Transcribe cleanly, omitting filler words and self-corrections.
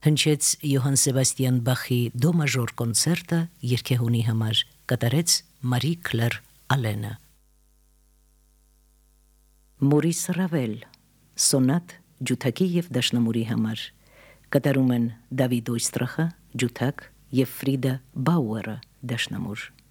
հնչեց Յոհան Սեբաստիան Բախի դո մաժոր կոնցերտը երգեհոնի համար, կատարեց Մարի Քլեր Ալենը։ Մորիս Ռավել, սոնատ ջութակի և դաշնամուրի համար, կատարում են Դավիթ Օյստրախը, ջութակ և Ֆրիդա Բաուերը, դաշնամուր։